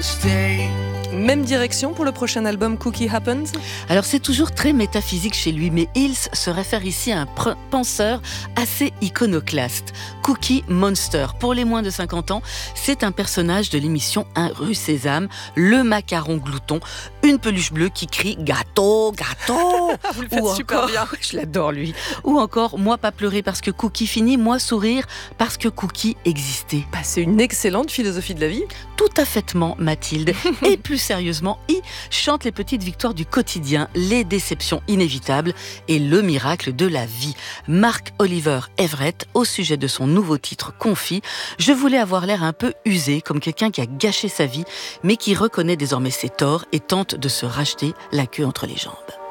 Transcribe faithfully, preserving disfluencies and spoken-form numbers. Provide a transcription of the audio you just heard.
stay. Même direction pour le prochain album Cookie Happens? Alors c'est toujours très métaphysique chez lui, mais Hills se réfère ici à un pr- penseur assez iconoclaste. Cookie Monster. Pour les moins de cinquante ans, c'est un personnage de l'émission Un rue Sésame, le macaron glouton, une peluche bleue qui crie « Gâteau, gâteau !» Vous le faites Ou super encore, bien. je l'adore lui. Ou encore « Moi pas pleurer parce que Cookie finit, moi sourire parce que Cookie existait ». Bah, c'est une excellente philosophie de la vie. Tout à faitement, Mathilde. Et plus sérieusement, I chante les petites victoires du quotidien, les déceptions inévitables et le miracle de la vie. Mark Oliver Everett, au sujet de son nouveau titre Confie, je voulais avoir l'air un peu usé, comme quelqu'un qui a gâché sa vie, mais qui reconnaît désormais ses torts et tente de se racheter la queue entre les jambes.